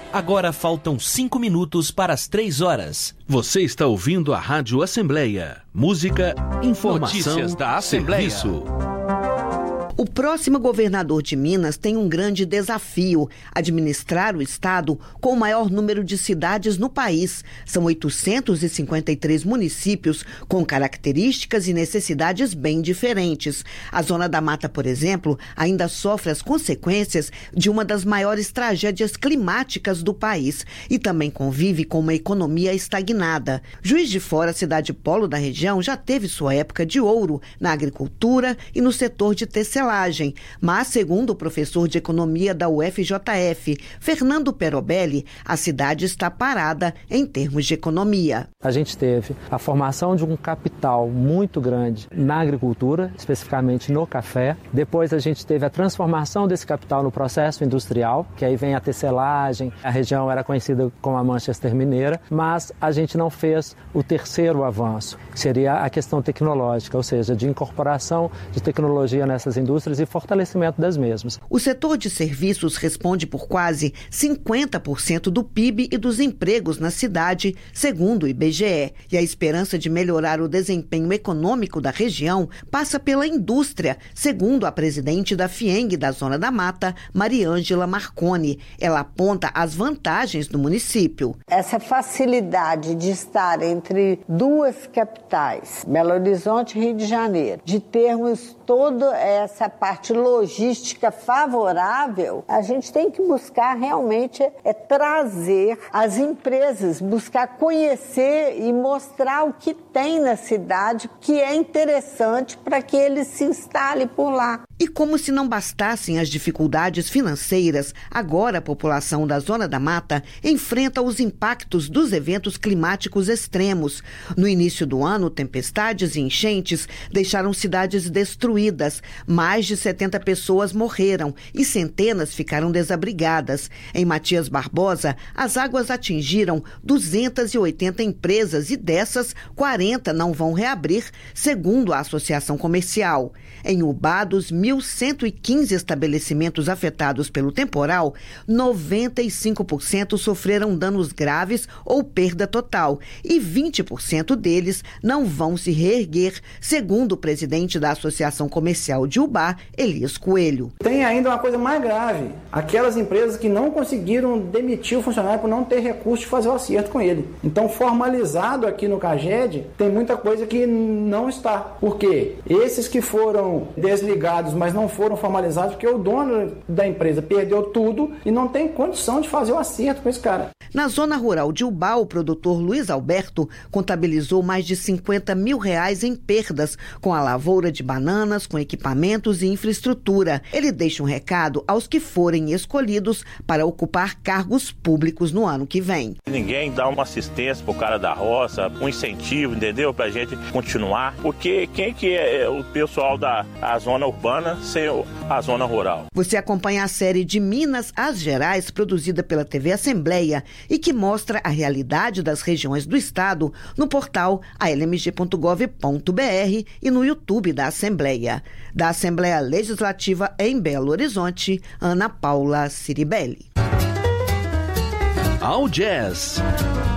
Agora faltam 5 minutos para as 3 horas. Você está ouvindo a Rádio Assembleia. Música, informação, notícias da Assembleia. Serviço. O próximo governador de Minas tem um grande desafio: administrar o estado com o maior número de cidades no país. São 853 municípios com características e necessidades bem diferentes. A Zona da Mata, por exemplo, ainda sofre as consequências de uma das maiores tragédias climáticas do país e também convive com uma economia estagnada. Juiz de Fora, cidade polo da região, já teve sua época de ouro na agricultura e no setor de tecelagem. Mas, segundo o professor de economia da UFJF, Fernando Perobelli, a cidade está parada em termos de economia. A gente teve a formação de um capital muito grande na agricultura, especificamente no café. Depois a gente teve a transformação desse capital no processo industrial, que aí vem a tecelagem. A região era conhecida como a Manchester Mineira, mas a gente não fez o terceiro avanço, que seria a questão tecnológica, ou seja, de incorporação de tecnologia nessas indústrias e fortalecimento das mesmas. O setor de serviços responde por quase 50% do PIB e dos empregos na cidade, segundo o IBGE. E a esperança de melhorar o desempenho econômico da região passa pela indústria, segundo a presidente da FIENG da Zona da Mata, Mariângela Marconi. Ela aponta as vantagens do município. Essa facilidade de estar entre duas capitais, Belo Horizonte e Rio de Janeiro, de termos toda essa parte logística favorável, a gente tem que buscar realmente trazer as empresas, buscar conhecer e mostrar o que tem na cidade que é interessante para que eles se instalem por lá. E como se não bastassem as dificuldades financeiras, agora a população da Zona da Mata enfrenta os impactos dos eventos climáticos extremos. No início do ano, tempestades e enchentes deixaram cidades destruídas. Mais de 70 pessoas morreram e centenas ficaram desabrigadas. Em Matias Barbosa, as águas atingiram 280 empresas e dessas, 40 não vão reabrir, segundo a Associação Comercial. Em Ubá, dos 1.115 estabelecimentos afetados pelo temporal, 95% sofreram danos graves ou perda total e 20% deles não vão se reerguer, segundo o presidente da Associação Comercial de Ubá, Elias Coelho. Tem ainda uma coisa mais grave: aquelas empresas que não conseguiram demitir o funcionário por não ter recurso de fazer o acerto com ele. Então, formalizado aqui no CAGED, tem muita coisa que não está. Por quê? Esses que foram desligados, mas não foram formalizados, porque o dono da empresa perdeu tudo e não tem condição de fazer o acerto com esse cara. Na zona rural de Ubá, o produtor Luiz Alberto contabilizou mais de R$50 mil em perdas com a lavoura de bananas, com equipamentos e infraestrutura. Ele deixa um recado aos que forem escolhidos para ocupar cargos públicos no ano que vem. Ninguém dá uma assistência pro cara da roça, um incentivo, entendeu? Pra gente continuar, porque quem que é o pessoal da zona urbana sem a zona rural? Você acompanha a série de Minas às Gerais, produzida pela TV Assembleia e que mostra a realidade das regiões do estado no portal almg.gov.br e no YouTube da Assembleia. Da Assembleia Legislativa em Belo Horizonte, Ana Paula Ciribelli. Ao Jazz.